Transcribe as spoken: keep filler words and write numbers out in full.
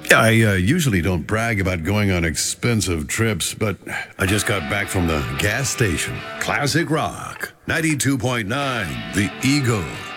I uh, usually don't brag about going on expensive trips, but I just got back from the gas station. Classic rock. ninety-two point nine, The Eagle.